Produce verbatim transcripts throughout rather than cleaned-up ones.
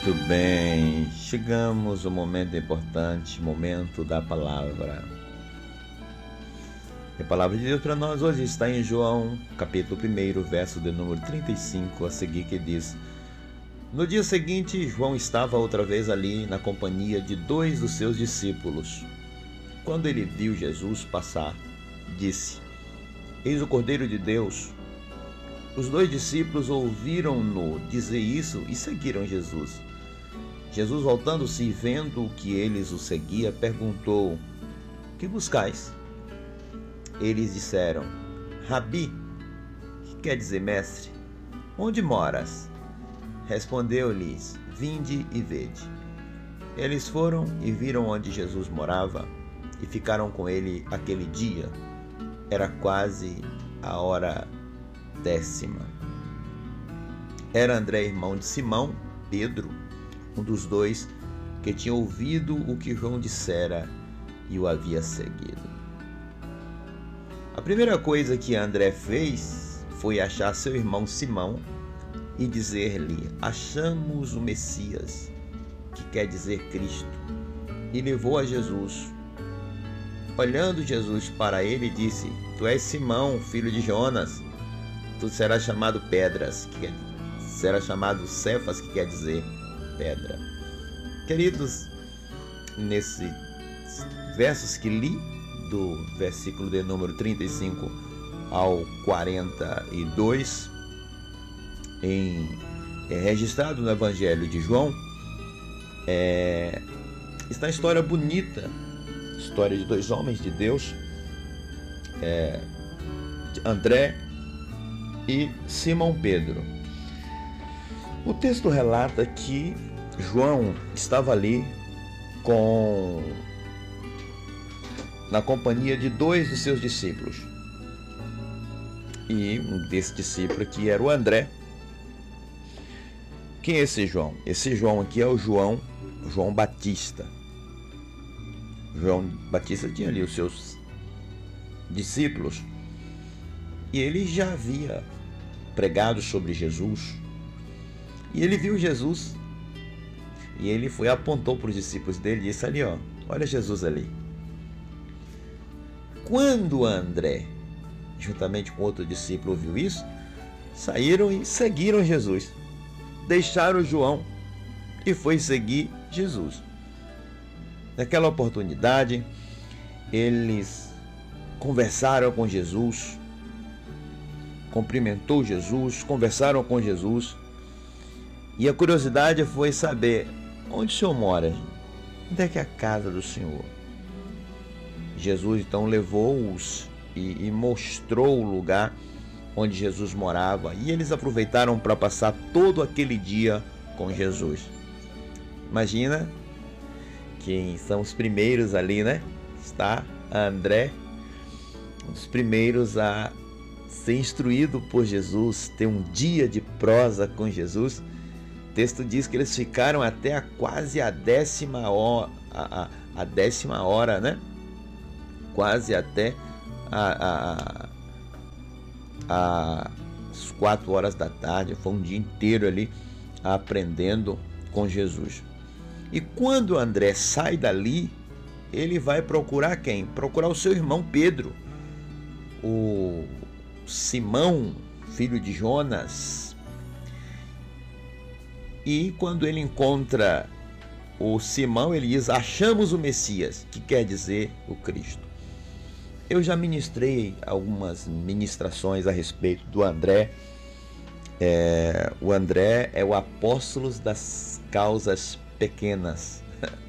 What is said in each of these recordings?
Muito bem, chegamos ao momento importante, momento da palavra. A palavra de Deus para nós hoje está em João, capítulo um, verso de número trinta e cinco, a seguir, que diz: No dia seguinte, João estava outra vez ali na companhia de dois dos seus discípulos. Quando ele viu Jesus passar, disse: Eis o Cordeiro de Deus. Os dois discípulos ouviram-no dizer isso e seguiram Jesus. Jesus, voltando-se e vendo que eles o seguiam, perguntou: Que buscais? Eles disseram: Rabi, que quer dizer mestre, onde moras? Respondeu-lhes: Vinde e vede. Eles foram e viram onde Jesus morava e ficaram com ele aquele dia. Era quase a hora décima. Era André, irmão de Simão, Pedro, um dos dois que tinha ouvido o que João dissera e o havia seguido. A primeira coisa que André fez foi achar seu irmão Simão e dizer-lhe: Achamos o Messias, que quer dizer Cristo, e levou a Jesus. Olhando Jesus para ele, disse: Tu és Simão, filho de Jonas. Tu serás chamado Pedras, que quer, será chamado Cefas, que quer dizer pedra. Queridos, nesses versos que li, do versículo de número trinta e cinco ao quarenta e dois, em, é registrado no Evangelho de João, é, está a história bonita, história de dois homens de Deus, é, André e Simão Pedro. O texto relata que João estava ali com na companhia de dois de seus discípulos, e um desses discípulos aqui era o André. Quem é esse João? Esse João aqui é o João João Batista. João Batista tinha ali os seus discípulos e ele já havia pregado sobre Jesus, e ele viu Jesus e ele foi apontou para os discípulos dele e disse: ali, ó, olha Jesus ali. Quando André, juntamente com outro discípulo, ouviu isso, saíram e seguiram Jesus, deixaram João e foi seguir Jesus. Naquela oportunidade, eles conversaram com Jesus, cumprimentou Jesus, conversaram com Jesus, e a curiosidade foi saber: onde o Senhor mora? Onde é que é a casa do Senhor? Jesus então levou-os e, e mostrou o lugar onde Jesus morava, e eles aproveitaram para passar todo aquele dia com Jesus. Imagina quem são os primeiros ali, né? Está André, um dos primeiros a ser instruído por Jesus, ter um dia de prosa com Jesus. O texto diz que eles ficaram até a quase a décima hora, a, a, a décima hora, né? Quase até a, a, a, as quatro horas da tarde. Foi um dia inteiro ali aprendendo com Jesus. E quando André sai dali, ele vai procurar quem? Procurar o seu irmão Pedro, o Simão, filho de Jonas. E quando ele encontra o Simão, ele diz: Achamos o Messias, que quer dizer o Cristo. Eu já ministrei algumas ministrações a respeito do André. É, o André é o apóstolo das causas pequenas.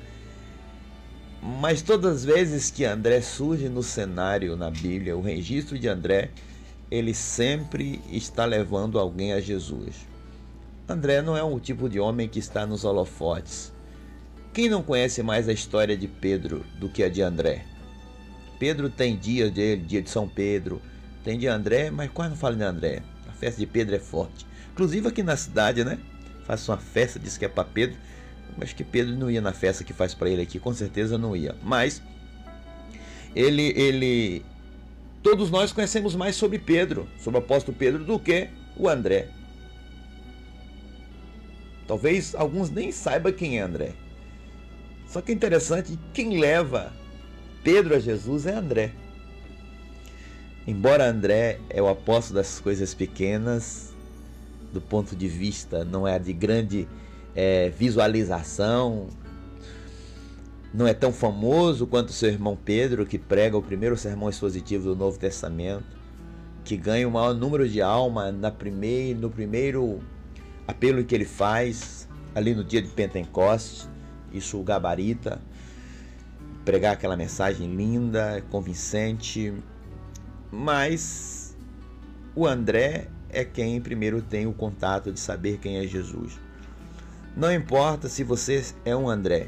Mas todas as vezes que André surge no cenário na Bíblia, o registro de André, ele sempre está levando alguém a Jesus. André não é um tipo de homem que está nos holofotes. Quem não conhece mais a história de Pedro do que a de André? Pedro tem dia dele, dia de São Pedro, tem de André, mas quase não fala de André. A festa de Pedro é forte. Inclusive aqui na cidade, né? Faz uma festa, diz que é para Pedro. Acho que Pedro não ia na festa que faz para ele aqui, com certeza não ia. Mas ele, ele, todos nós conhecemos mais sobre Pedro, sobre o apóstolo Pedro, do que o André. Talvez alguns nem saibam quem é André. Só que é interessante, quem leva Pedro a Jesus é André. Embora André é o apóstolo das coisas pequenas, do ponto de vista não é de grande é, visualização, não é tão famoso quanto seu irmão Pedro, que prega o primeiro sermão expositivo do Novo Testamento, que ganha o maior número de almas na primeir, no primeiro apelo que ele faz, ali no dia de Pentecostes. Isso o gabarita, pregar aquela mensagem linda, convincente. Mas o André é quem primeiro tem o contato de saber quem é Jesus. Não importa se você é um André,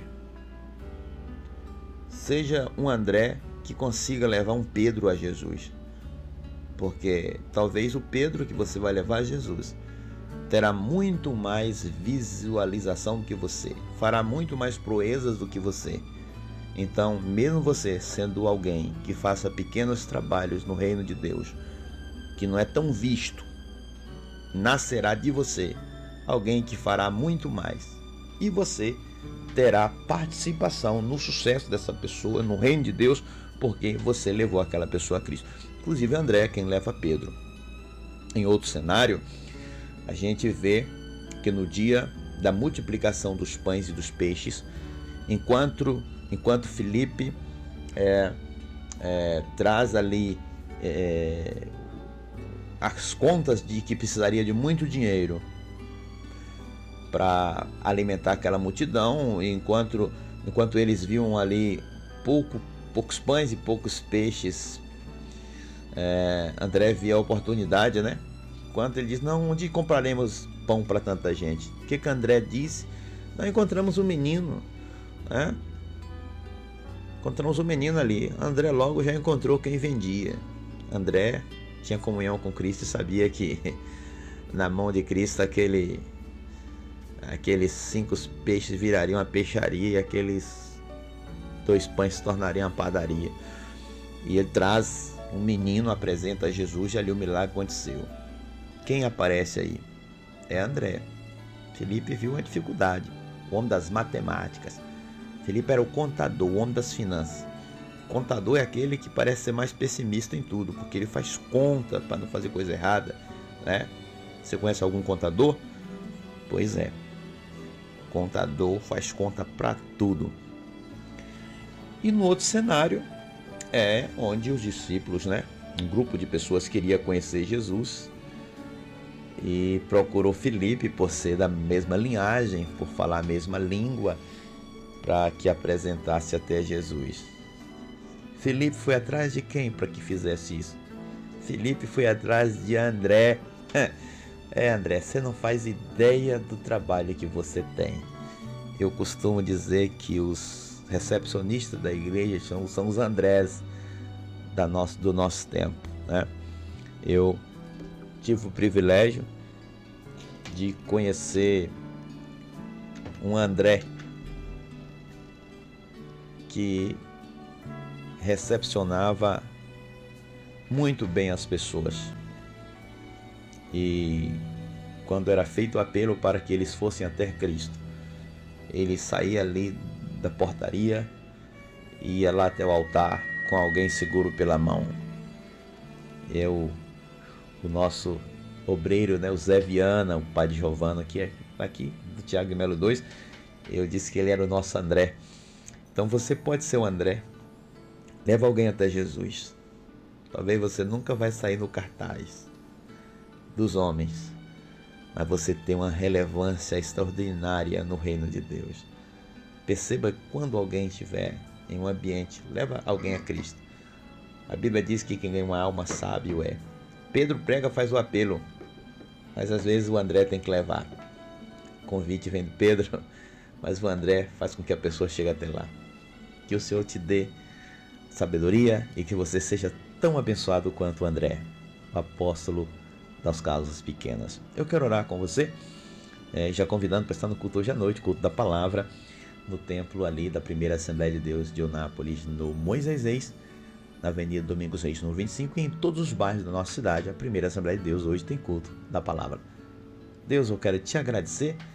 seja um André que consiga levar um Pedro a Jesus, porque talvez o Pedro que você vai levar a Jesus terá muito mais visualização do que você, fará muito mais proezas do que você. Então, mesmo você sendo alguém que faça pequenos trabalhos no reino de Deus, que não é tão visto, nascerá de você alguém que fará muito mais, e você terá participação no sucesso dessa pessoa, no reino de Deus, porque você levou aquela pessoa a Cristo. Inclusive André é quem leva Pedro. Em outro cenário, a gente vê que no dia da multiplicação dos pães e dos peixes, enquanto, enquanto Filipe é, é, traz ali é, as contas de que precisaria de muito dinheiro para alimentar aquela multidão, enquanto, enquanto eles viam ali pouco, poucos pães e poucos peixes, é, André via a oportunidade, né? Enquanto ele diz, não, onde compraremos pão para tanta gente? O que que André disse? Nós encontramos um menino, né? Encontramos um menino ali. André logo já encontrou quem vendia. André tinha comunhão com Cristo e sabia que na mão de Cristo aquele aqueles cinco peixes virariam uma peixaria e aqueles dois pães se tornariam uma padaria. E ele traz um menino, apresenta a Jesus e ali o milagre aconteceu. Quem aparece aí? É André. Filipe viu a dificuldade, o homem das matemáticas. Filipe era o contador, o homem das finanças. O contador é aquele que parece ser mais pessimista em tudo, porque ele faz conta para não fazer coisa errada, né? Você conhece algum contador? Pois é. Contador faz conta para tudo. E no outro cenário é onde os discípulos, né, um grupo de pessoas queria conhecer Jesus e procurou Filipe por ser da mesma linhagem, por falar a mesma língua, para que apresentasse até Jesus. Filipe foi atrás de quem para que fizesse isso? Filipe foi atrás de André. É, André, você não faz ideia do trabalho que você tem. Eu costumo dizer que os recepcionistas da igreja são, são os Andrés da nosso, do nosso tempo, né? Eu tive o privilégio de conhecer um André que recepcionava muito bem as pessoas. E quando era feito o apelo para que eles fossem até Cristo, ele saía ali da portaria e ia lá até o altar com alguém seguro pela mão. Eu, o nosso obreiro, né, o Zé Viana, o pai de Giovana, que é aqui do Tiago de Melo dois, eu disse que ele era o nosso André. Então você pode ser o André. Leva alguém até Jesus. Talvez você nunca vai sair no cartaz dos homens, mas você tem uma relevância extraordinária no reino de Deus. Perceba que quando alguém estiver em um ambiente, leva alguém a Cristo. A Bíblia diz que quem ganha uma alma sábio é. Pedro prega, faz o apelo, mas às vezes o André tem que levar. O convite vem de Pedro, mas o André faz com que a pessoa chegue até lá. Que o Senhor te dê sabedoria e que você seja tão abençoado quanto o André, o apóstolo das causas pequenas. Eu quero orar com você, é, já convidando para estar no culto hoje à noite, culto da palavra, no templo ali da primeira Assembleia de Deus de Eunápolis, no Moisés Reis, na Avenida Domingos Reis, no vinte e cinco, e em todos os bairros da nossa cidade. A primeira Assembleia de Deus hoje tem culto da palavra. Deus, eu quero te agradecer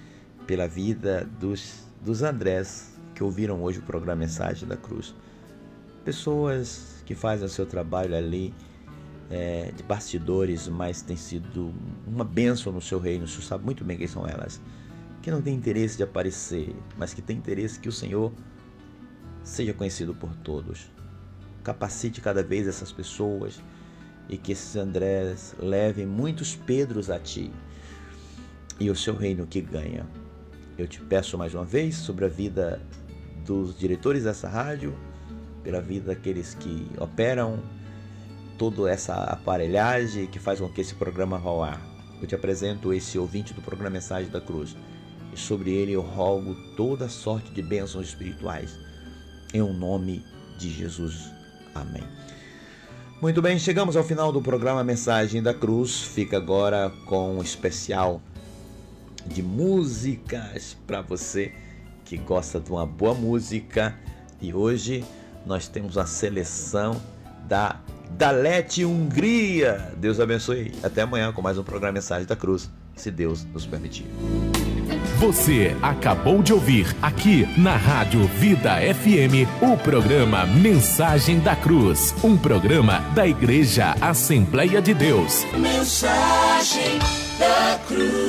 pela vida dos, dos Andrés que ouviram hoje o programa Mensagem da Cruz. Pessoas que fazem o seu trabalho ali é, de bastidores, mas tem sido uma bênção no seu reino. O Senhor sabe muito bem quem são elas. Que não tem interesse de aparecer, mas que tem interesse que o Senhor seja conhecido por todos. Capacite cada vez essas pessoas e que esses Andrés levem muitos Pedros a Ti e o seu reino que ganha. Eu te peço mais uma vez sobre a vida dos diretores dessa rádio, pela vida daqueles que operam toda essa aparelhagem que faz com que esse programa vá ao ar. Eu te apresento esse ouvinte do programa Mensagem da Cruz e sobre ele eu rogo toda sorte de bênçãos espirituais em o nome de Jesus. Amém. Muito bem, chegamos ao final do programa Mensagem da Cruz. Fica agora com um especial de músicas para você que gosta de uma boa música. E hoje nós temos a seleção da Dalete Hungria. Deus abençoe. Até amanhã com mais um programa Mensagem da Cruz, se Deus nos permitir. Você acabou de ouvir aqui na Rádio Vida F M o programa Mensagem da Cruz, um programa da Igreja Assembleia de Deus. Mensagem da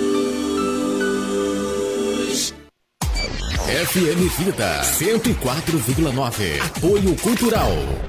Cruz. F M Vida cento e quatro vírgula nove. Apoio Cultural.